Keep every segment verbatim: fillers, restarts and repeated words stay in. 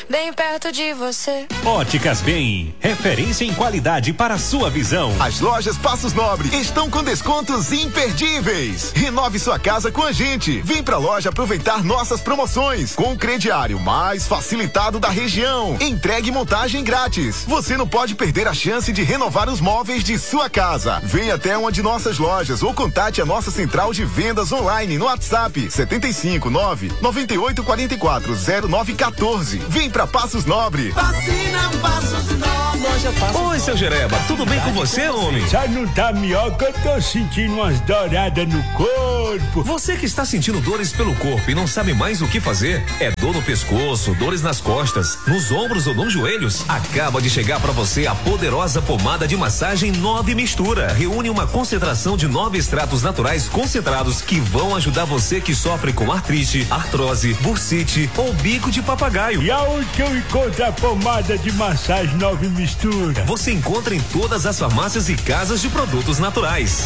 bem perto de você. Óticas Bem, referência em qualidade para a sua visão. As lojas Passos Nobre estão com descontos imperdíveis. Renove sua casa com a gente. Vem pra loja aproveitar nossas promoções com o crediário mais facilitado da região. Entregue e montagem grátis. Você não pode perder a chance de renovar os móveis de sua casa. Venha até uma de nossas lojas ou contate a nossa central de vendas online no WhatsApp setenta e cinco nove noventa e oito quarenta e quatro zero nove quatorze. Vem pra Passos Nobre. Vacina Passos Nobre. Loja Passos Oi, seu Jereba, tudo bem com você, homem? Já não tá melhor que eu tô sentindo umas douradas no corpo. Você que está sentindo dores pelo corpo e não sabe mais o que fazer? É dor no pescoço, dores nas costas, nos ombros ou nos joelhos? Acaba de chegar para você a poderosa pomada de massagem Nove Mistura. Reúne uma concentração de nove extratos naturais concentrados que vão ajudar você que sofre com artrite, artrose, bursite ou bico de papagaio. E aonde que eu encontro a pomada de massagem Nove Mistura? Você encontra em todas as farmácias e casas de produtos naturais.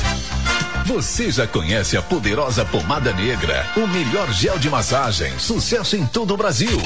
Você já conhece a poderosa pomada negra, o melhor gel de massagem, sucesso em todo o Brasil.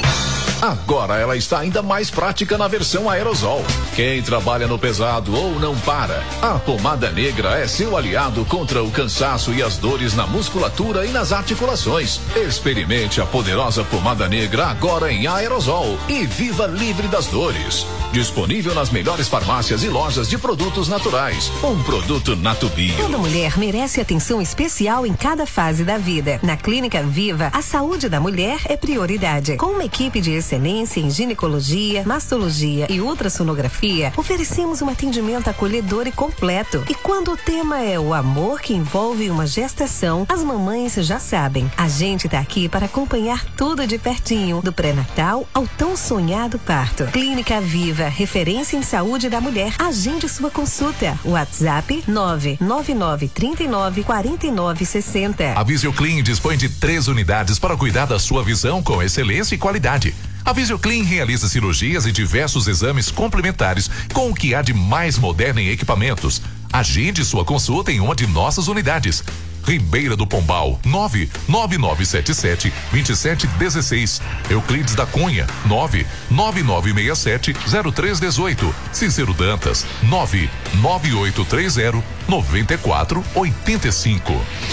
Agora ela está ainda mais prática na versão aerosol. Quem trabalha no pesado ou não para, a pomada negra é seu aliado contra o cansaço e as dores na musculatura e nas articulações. Experimente a poderosa pomada negra agora em aerosol e viva livre das dores. Disponível nas melhores farmácias e lojas de produtos naturais. Um produto Natubio. Toda mulher merece atenção especial em cada fase da vida. Na Clínica Viva, a saúde da mulher é prioridade. Com uma equipe de excelência em ginecologia, mastologia e ultrassonografia, oferecemos um atendimento acolhedor e completo. E quando o tema é o amor que envolve uma gestação, as mamães já sabem. A gente tá aqui para acompanhar tudo de pertinho, do pré-natal ao tão sonhado parto. Clínica Viva, referência em saúde da mulher. Agende sua consulta. WhatsApp nove nove nove três nove quatro nove seis zero. A Visioclean dispõe de três unidades para cuidar da sua visão com excelência e qualidade. A Visioclean realiza cirurgias e diversos exames complementares com o que há de mais moderno em equipamentos. Agende sua consulta em uma de nossas unidades. Ribeira do Pombal, nove nove nove sete sete dois sete um seis. Euclides da Cunha, nove nove nove seis sete zero três um oito. Cícero Dantas, nove nove oito três zero nove quatro oito cinco.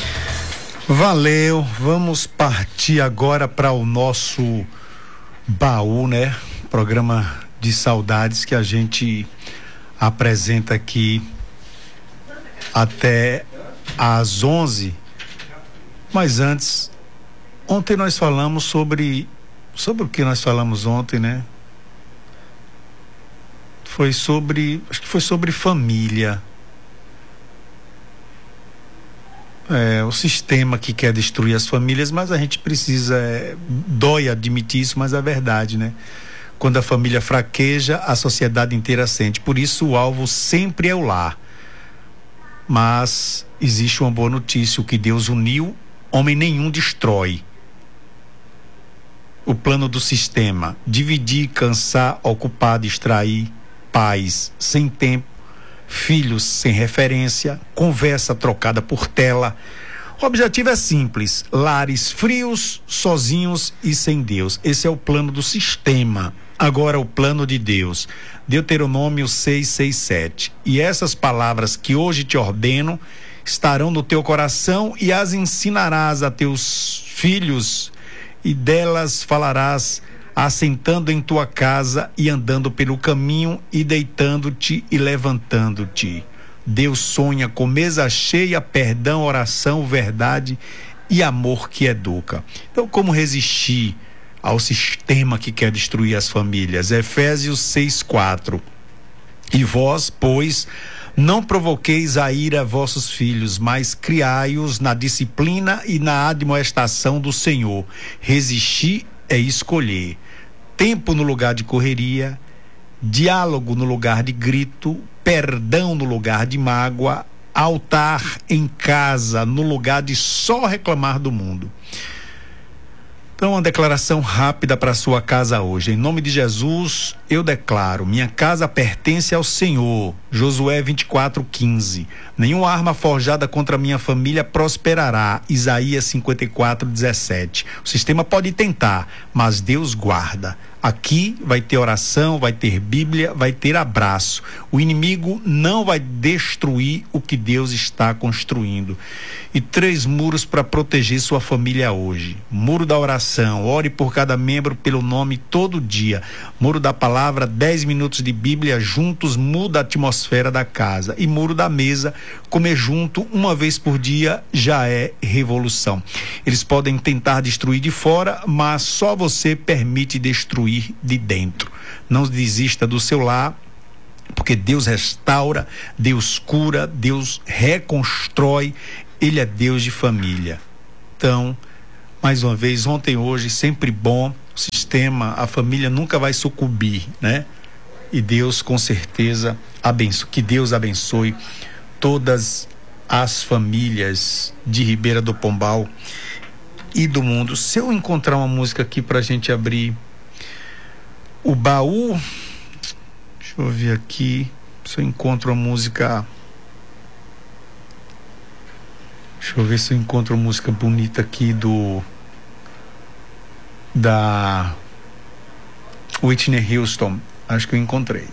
Valeu, vamos partir agora para o nosso baú, né? Programa de saudades que a gente apresenta aqui até às onze. Mas antes, ontem nós falamos sobre sobre o que nós falamos ontem, né? Foi sobre, acho que foi sobre família. É, o sistema que quer destruir as famílias, mas a gente precisa, é, dói admitir isso, mas é verdade, né? Quando a família fraqueja, a sociedade inteira sente. Por isso o alvo sempre é o lar. Mas existe uma boa notícia: o que Deus uniu, homem nenhum destrói. O plano do sistema: dividir, cansar, ocupar, distrair, pais sem tempo, filhos sem referência, conversa trocada por tela. O objetivo é simples: lares frios, sozinhos e sem Deus. Esse é o plano do sistema. Agora o plano de Deus. Deuteronômio seis, seis, sete. E essas palavras que hoje te ordeno estarão no teu coração e as ensinarás a teus filhos, e delas falarás assentando em tua casa e andando pelo caminho e deitando-te e levantando-te. Deus sonha com mesa cheia, perdão, oração, verdade e amor que educa. Então, como resistir ao sistema que quer destruir as famílias? Efésios seis, quatro. E vós, pois, não provoqueis a ira a vossos filhos, mas criai-os na disciplina e na admoestação do Senhor. Resistir é escolher. Tempo no lugar de correria, diálogo no lugar de grito, perdão no lugar de mágoa, altar em casa no lugar de só reclamar do mundo. Então, uma declaração rápida para sua casa hoje. Em nome de Jesus, eu declaro: minha casa pertence ao Senhor. Josué vinte e quatro, quinze. Nenhuma arma forjada contra a minha família prosperará. Isaías cinquenta e quatro, dezessete. O sistema pode tentar, mas Deus guarda. Aqui vai ter oração, vai ter Bíblia, vai ter abraço. O inimigo não vai destruir o que Deus está construindo. E três muros para proteger sua família hoje. Muro da oração, ore por cada membro pelo nome todo dia. Muro da palavra, dez minutos de Bíblia juntos, muda a atmosfera da casa. E muro da mesa, comer junto uma vez por dia já é revolução. Eles podem tentar destruir de fora, mas só você permite destruir de dentro. Não desista do seu lar, porque Deus restaura, Deus cura, Deus reconstrói. Ele é Deus de família. Então, mais uma vez, ontem, hoje, sempre bom. O sistema, a família nunca vai sucumbir, né? E Deus, com certeza, abençoe. Que Deus abençoe todas as famílias de Ribeira do Pombal e do mundo. Se eu encontrar uma música aqui pra gente abrir o baú, deixa eu ver aqui se eu encontro uma música. Deixa eu ver se eu encontro uma música bonita aqui do da Whitney Houston. Acho que eu encontrei.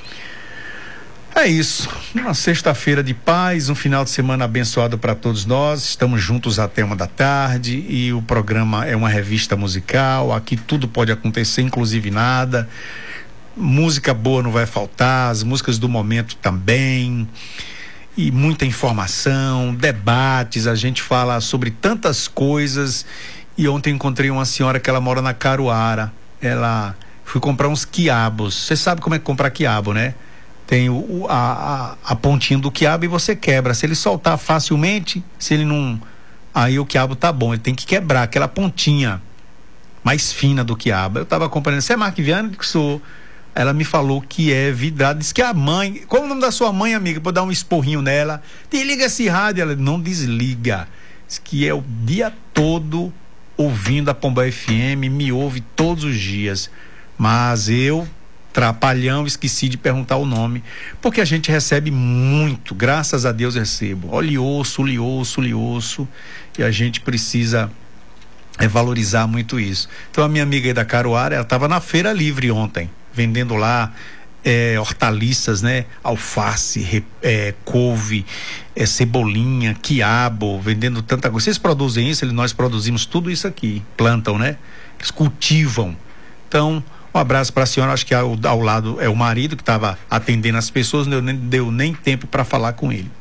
É isso, uma sexta-feira de paz, um final de semana abençoado para todos nós. Estamos juntos até uma da tarde e o programa é uma revista musical. Aqui tudo pode acontecer, inclusive nada. Música boa não vai faltar, as músicas do momento também. E muita informação, debates, a gente fala sobre tantas coisas. E ontem encontrei uma senhora que ela mora na Caruara. Ela foi comprar uns quiabos. Você sabe como é que comprar quiabo, né? Tem o, a, a, a pontinha do quiabo e você quebra. Se ele soltar facilmente, se ele não... Aí o quiabo tá bom, ele tem que quebrar aquela pontinha mais fina do quiabo. Eu tava acompanhando, você é Mark Viana? Que sou. Ela me falou que é vidrado. Diz que a mãe... Qual é o nome da sua mãe, amiga? Vou dar um esporrinho nela. Desliga esse rádio. Ela não desliga. Diz que é o dia todo ouvindo a Pombal F M, me ouve todos os dias. Mas eu... trapalhão, esqueci de perguntar o nome, porque a gente recebe muito, graças a Deus recebo, ó, lioço, lioço, lioço, e a gente precisa é, valorizar muito isso. Então a minha amiga aí da Caruara, ela estava na feira livre ontem, vendendo lá é, hortaliças, né, alface, re, é, couve, é, cebolinha, quiabo, vendendo tanta coisa. Vocês produzem isso? Nós produzimos tudo isso aqui, plantam, né, eles cultivam. Então um abraço para a senhora, acho que ao, ao lado é o marido que estava atendendo as pessoas, não deu, deu nem tempo para falar com ele.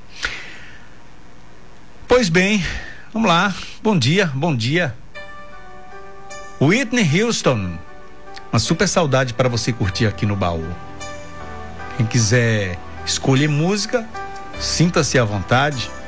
Pois bem, vamos lá, bom dia, bom dia. Whitney Houston, uma super saudade para você curtir aqui no baú. Quem quiser escolher música, sinta-se à vontade.